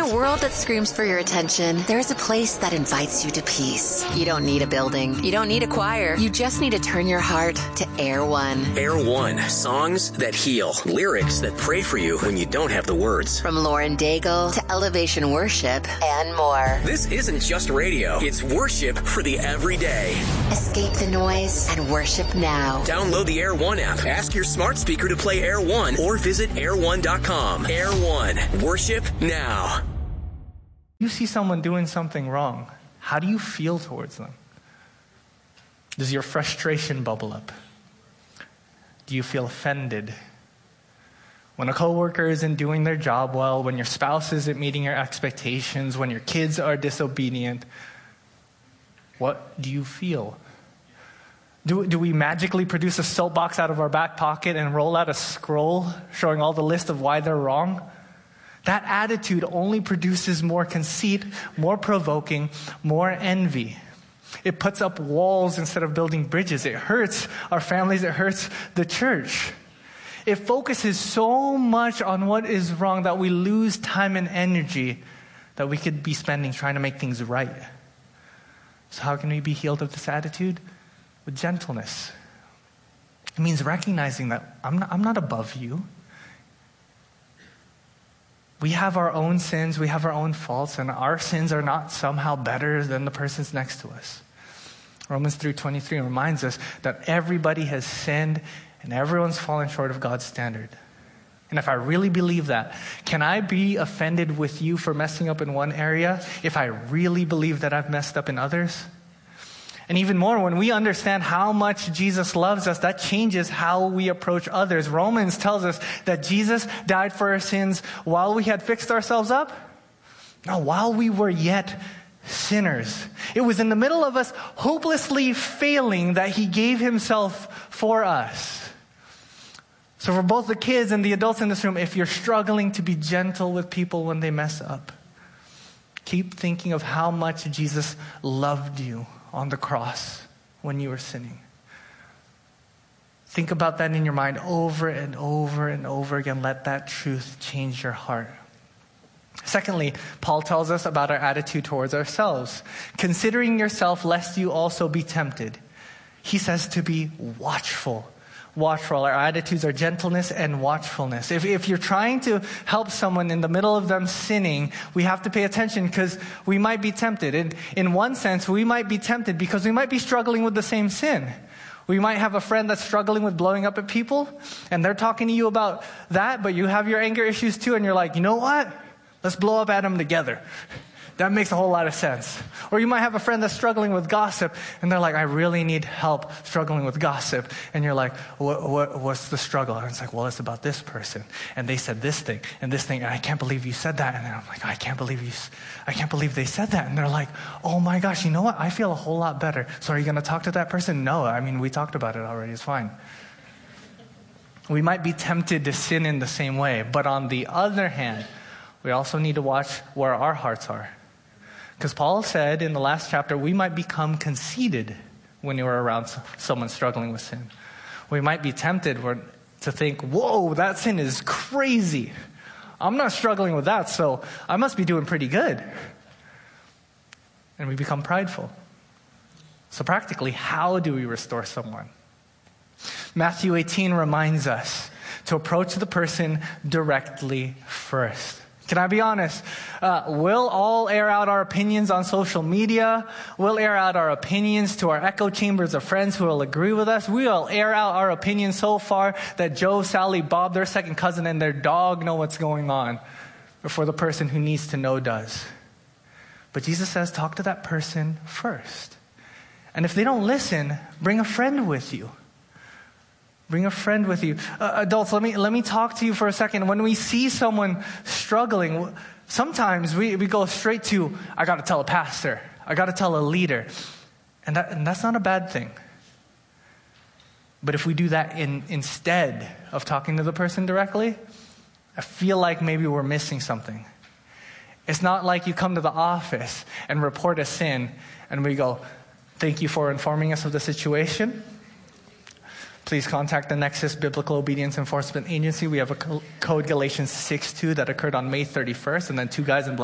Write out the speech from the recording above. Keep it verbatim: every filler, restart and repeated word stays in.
a world that screams for your attention, there's a place that invites you to peace. You don't need a building. You don't need a choir. You just need to turn your heart to Air One. Air One. Songs that heal. Lyrics that pray for you when you don't have the words. From Lauren Daigle to Elevation Worship and more. This isn't just radio. It's worship for the everyday. Escape the noise and worship now. Download the Air One app. Ask your smart speaker to play Air One or visit air one dot com. Air One. Worship now. You see someone doing something wrong. How do you feel towards them? Does your frustration bubble up? Do you feel offended? When a coworker isn't doing their job well, when your spouse isn't meeting your expectations, when your kids are disobedient, what do you feel? Do, do we magically produce a soapbox out of our back pocket and roll out a scroll showing all the list of why they're wrong? That attitude only produces more conceit, more provoking, more envy. It puts up walls instead of building bridges. It hurts our families. It hurts the church. It focuses so much on what is wrong that we lose time and energy that we could be spending trying to make things right. So how can we be healed of this attitude? With gentleness. It means recognizing that I'm not, I'm not above you. We have our own sins, we have our own faults, and our sins are not somehow better than the person's next to us. Romans three twenty-three reminds us that everybody has sinned and everyone's fallen short of God's standard. And if I really believe that, can I be offended with you for messing up in one area if I really believe that I've messed up in others? And even more, when we understand how much Jesus loves us, that changes how we approach others. Romans tells us that Jesus died for our sins while we had fixed ourselves up. No, while we were yet sinners. It was in the middle of us hopelessly failing that he gave himself for us. So for both the kids and the adults in this room, if you're struggling to be gentle with people when they mess up, keep thinking of how much Jesus loved you on the cross when you were sinning. Think about that in your mind over and over and over again. Let that truth change your heart. Secondly, Paul tells us about our attitude towards ourselves. Considering yourself lest you also be tempted. He says to be watchful. Watchful. Our attitudes are gentleness and watchfulness. If, if you're trying to help someone in the middle of them sinning, we have to pay attention because we might be tempted. In, in one sense, we might be tempted because we might be struggling with the same sin. We might have a friend that's struggling with blowing up at people, and they're talking to you about that, but you have your anger issues too, and you're like, you know what? Let's blow up at them together. That makes a whole lot of sense. Or you might have a friend that's struggling with gossip, and they're like, I really need help struggling with gossip. And you're like, what, what, what's the struggle? And it's like, well, it's about this person. And they said this thing, and this thing, and I can't believe you said that. And I'm like, I can't believe you, I can't believe they said that. And they're like, oh my gosh, you know what? I feel a whole lot better. So are you going to talk to that person? No, I mean, we talked about it already. It's fine. We might be tempted to sin in the same way. But on the other hand, we also need to watch where our hearts are. Because Paul said in the last chapter, we might become conceited when you're around someone struggling with sin. We might be tempted to think, whoa, that sin is crazy. I'm not struggling with that, so I must be doing pretty good. And we become prideful. So practically, how do we restore someone? Matthew eighteen reminds us to approach the person directly first. Can I be honest? Uh, we'll all air out our opinions on social media. We'll air out our opinions to our echo chambers of friends who will agree with us. We'll air out our opinions so far that Joe, Sally, Bob, their second cousin, and their dog know what's going on before the person who needs to know does. But Jesus says, talk to that person first. And if they don't listen, bring a friend with you. Bring a friend with you. Uh, adults, let me let me talk to you for a second. When we see someone struggling, sometimes we, we go straight to, I got to tell a pastor. I got to tell a leader. And, that, and that's not a bad thing. But if we do that in, instead of talking to the person directly, I feel like maybe we're missing something. It's not like you come to the office and report a sin and we go, thank you for informing us of the situation. Please contact the Nexus Biblical Obedience Enforcement Agency. We have a code Galatians six two that occurred on May thirty-first, and then two guys in black